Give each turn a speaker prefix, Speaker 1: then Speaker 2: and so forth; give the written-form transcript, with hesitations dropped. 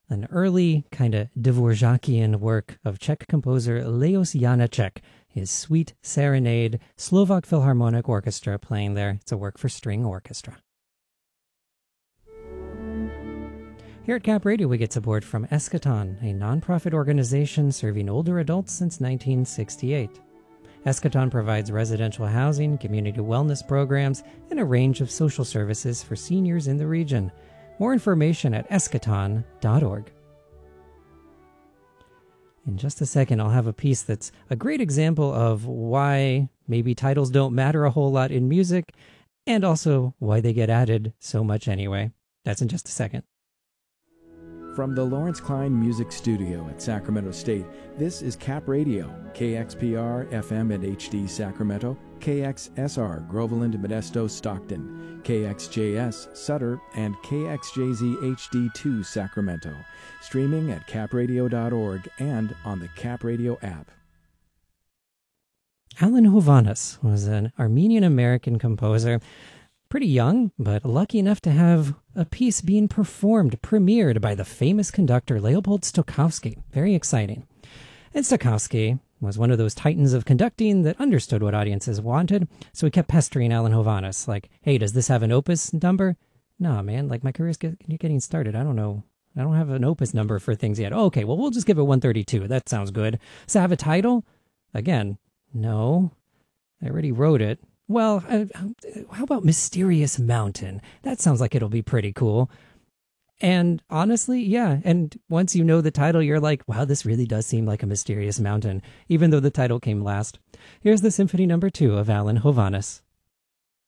Speaker 1: an early kind of Dvorakian work of Czech composer Leos Janáček, his Suite Serenade, Slovak Philharmonic Orchestra playing there. It's a work for string orchestra. Here at Cap Radio, we get support from Eschaton, a nonprofit organization serving older adults since 1968. Eschaton provides residential housing, community wellness programs, and a range of social services for seniors in the region. More information at eschaton.org. In just a second, I'll have a piece that's a great example of why maybe titles don't matter a whole lot in music, and also why they get added so much anyway. That's in just a second.
Speaker 2: From the Lawrence Klein Music Studio at Sacramento State, this is Cap Radio, KXPR FM and HD Sacramento, KXSR Groveland, Modesto, Stockton, KXJS Sutter, and KXJZ HD2 Sacramento. Streaming at capradio.org and on the Cap Radio app.
Speaker 1: Alan Hovhaness was an Armenian-American composer, pretty young, but lucky enough to have a piece being premiered by the famous conductor Leopold Stokowski. Very exciting. And Stokowski was one of those titans of conducting that understood what audiences wanted, so he kept pestering Alan Hovhaness, like, hey, does this have an opus number? Nah, man, like, my career's getting started. I don't know. I don't have an opus number for things yet. Oh, okay, well, we'll just give it 132. That sounds good. Does it have a title? Again, no. I already wrote it. Well, how about Mysterious Mountain? That sounds like it'll be pretty cool. And honestly, yeah. And once you know the title, you're like, wow, this really does seem like a mysterious mountain, even though the title came last. Here's the Symphony No. 2 of Alan Hovhaness.